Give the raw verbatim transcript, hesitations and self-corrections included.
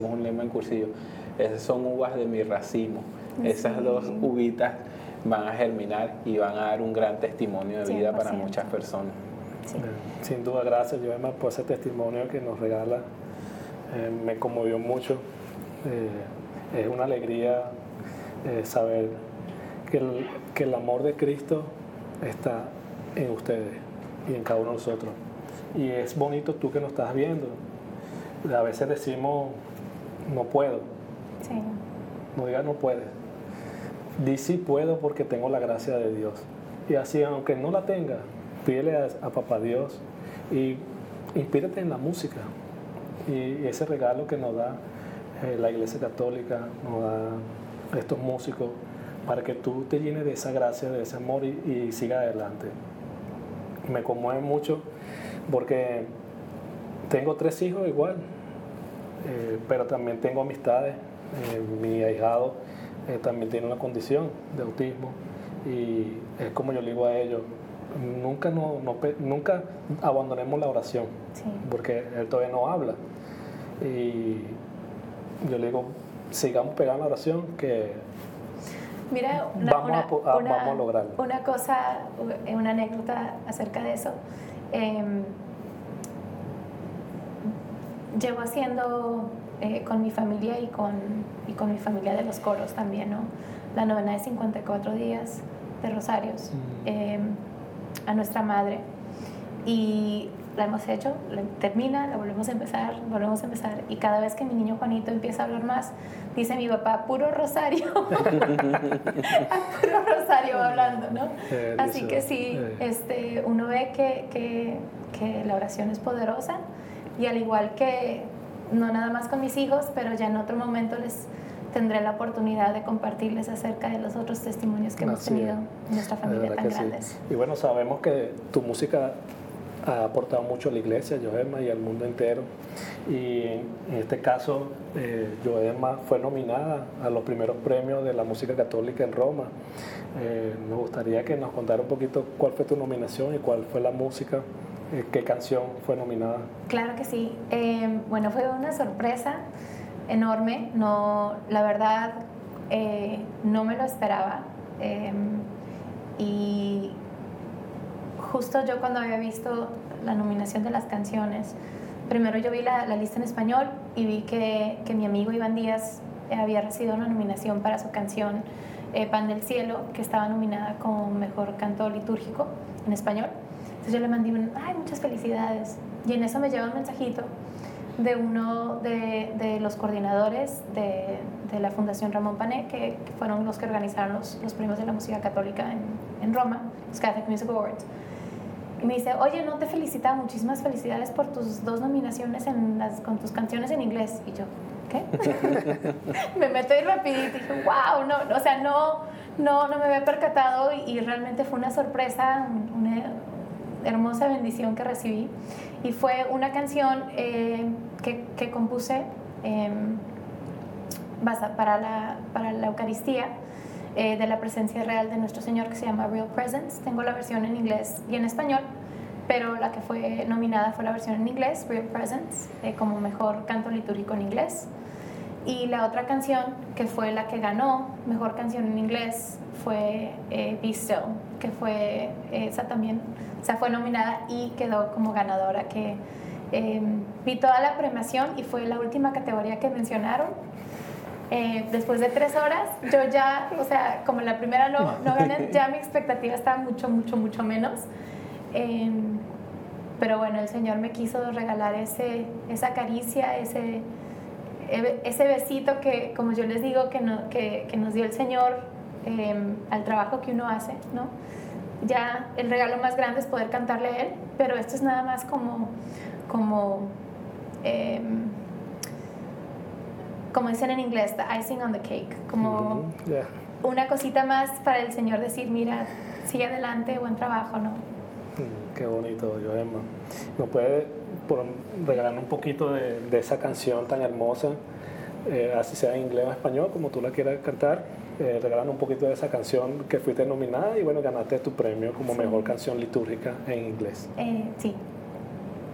un lema en cursillo, esas son uvas de mi racimo. Esas Sí. dos uvitas van a germinar y van a dar un gran testimonio de vida para cien por ciento. muchas personas. Sí. Sin duda, gracias, Joema, por ese testimonio que nos regala. Eh, me conmovió mucho. Eh, es una alegría eh, saber que el, que el amor de Cristo está en ustedes y en cada uno de nosotros. Y es bonito tú que nos estás viendo. A veces decimos, no puedo. Sí. No digas no puedes. Di sí puedo porque tengo la gracia de Dios. Y así, aunque no la tenga, pídele a, a Papá Dios y inspírate en la música. Y ese regalo que nos da eh, la Iglesia Católica, nos da estos músicos, para que tú te llenes de esa gracia, de ese amor y, y sigas adelante. Me conmueve mucho porque tengo tres hijos igual, eh, pero también tengo amistades. Eh, mi ahijado eh, también tiene una condición de autismo y es como yo le digo a ellos, nunca, no, no, nunca abandonemos la oración, Sí. porque él todavía no habla. Y yo le digo, sigamos pegando la oración que Mira, una, vamos, una, a, a, una, vamos a lograrlo. Una cosa, una anécdota acerca de eso. Eh, llevo haciendo eh, con mi familia y con, y con mi familia de los coros también, ¿no? La novena de cincuenta y cuatro días de rosarios Mm. eh, a nuestra madre. Y la hemos hecho, la termina, la volvemos a empezar, volvemos a empezar. Y cada vez que mi niño Juanito empieza a hablar más, dice mi papá, puro rosario. Puro rosario va hablando, ¿no? Eh, Así que eso, sí, eh. este, uno ve que, que, que la oración es poderosa. Y al igual que, no nada más con mis hijos, pero ya en otro momento les tendré la oportunidad de compartirles acerca de los otros testimonios que hemos Así tenido es. en nuestra De familia verdad tan que sí. grandes. Y bueno, sabemos que tu música ha aportado mucho a la iglesia, Joema, y al mundo entero. Y en este caso, eh, Joema fue nominada a los primeros premios de la música católica en Roma. Eh, me gustaría que nos contara un poquito cuál fue tu nominación y cuál fue la música, eh, qué canción fue nominada. Claro que sí. Eh, bueno, fue una sorpresa enorme. No, la verdad, eh, no me lo esperaba. Eh, y justo yo cuando había visto la nominación de las canciones, primero yo vi la, la lista en español y vi que, que mi amigo Iván Díaz había recibido una nominación para su canción eh, Pan del Cielo, que estaba nominada como Mejor Canto Litúrgico en español. Entonces yo le mandé un, ay, muchas felicidades. Y en eso me lleva un mensajito de uno de, de los coordinadores de, de la Fundación Ramón Pané, que, que fueron los que organizaron los, los premios de la música católica en, en Roma, los Catholic Music Awards. Y me dice, oye, no te felicitaba, muchísimas felicidades por tus dos nominaciones en las, con tus canciones en inglés. Y yo, ¿qué? Me meto ahí rapidito y dije, wow, no, o sea, no, no, no me había percatado y, y realmente fue una sorpresa, una hermosa bendición que recibí. Y fue una canción eh, que, que compuse eh, para, la, para la Eucaristía, Eh, de la presencia real de nuestro Señor, que se llama Real Presence. Tengo la versión en inglés y en español, pero la que fue nominada fue la versión en inglés, Real Presence, eh, como mejor canto litúrgico en inglés. Y la otra canción, que fue la que ganó mejor canción en inglés, fue eh, Be Still, que fue eh, esa también, o sea, fue nominada y quedó como ganadora, que eh, vi toda la premiación y fue la última categoría que mencionaron. Eh, después de tres horas, yo ya, o sea, como la primera no, no gané, ya mi expectativa estaba mucho, mucho, mucho menos. Eh, pero bueno, el Señor me quiso regalar ese, esa caricia, ese, ese besito que, como yo les digo, que, no, que, que nos dio el Señor eh, al trabajo que uno hace, ¿no? Ya el regalo más grande es poder cantarle a Él, pero esto es nada más como, como eh, como dicen en inglés, the icing on the cake, como Mm-hmm. Yeah. una cosita más para el Señor decir, mira, sigue adelante, buen trabajo, ¿no? Mm, qué bonito, Joema. ¿Nos puede por, regalarnos un poquito de, de esa canción tan hermosa, eh, así sea en inglés o español, como tú la quieras cantar? Eh, regalarnos un poquito de esa canción que fuiste nominada y bueno, ganaste tu premio como Sí. mejor canción litúrgica en inglés. Eh, sí.